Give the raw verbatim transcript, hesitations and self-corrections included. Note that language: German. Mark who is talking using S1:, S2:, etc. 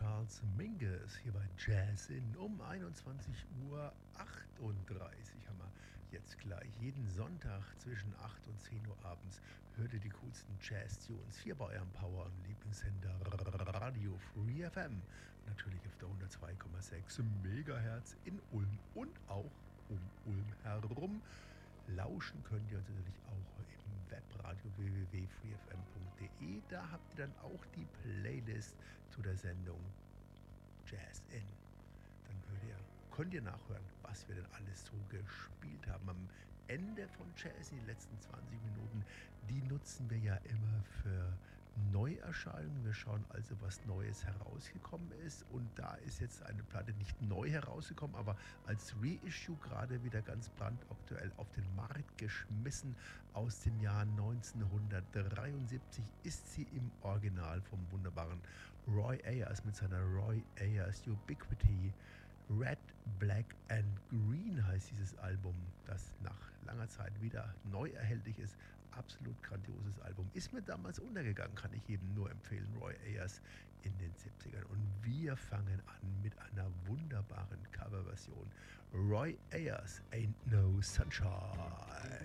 S1: Charles Mingus hier bei Jazzin um einundzwanzig Uhr achtunddreißig haben wir jetzt gleich. Jeden Sonntag zwischen acht und zehn Uhr abends hört ihr die coolsten Jazz-Tunes hier bei eurem Power- und Lieblingssender Radio Free F M. Natürlich auf der hundertzwei Komma sechs Megahertz in Ulm und auch um Ulm herum. Lauschen könnt ihr uns natürlich auch im Webradio w w w punkt free f m punkt d e. Da habt ihr dann auch die Playlist zu der Sendung Jazz In. Dann hört ihr, könnt ihr nachhören, was wir denn alles so gespielt haben. Am Ende von Jazz in den letzten zwanzig Minuten, die nutzen wir ja immer für Neuerscheinungen. Wir schauen also, was Neues herausgekommen ist. Und da ist jetzt eine Platte nicht neu herausgekommen, aber als Reissue gerade wieder ganz brandaktuell auf den Markt geschmissen. Aus dem Jahr neunzehnhundertdreiundsiebzig ist sie im Original vom wunderbaren Roy Ayers mit seiner Roy Ayers Ubiquity. Red, Black and Green heißt dieses Album, das nach langer Zeit wieder neu erhältlich ist. Absolut grandioses Album. Ist mir damals untergegangen, kann ich jedem nur empfehlen. Roy Ayers in den siebzigern. Und wir fangen an mit einer wunderbaren Coverversion. Roy Ayers, Ain't No Sunshine.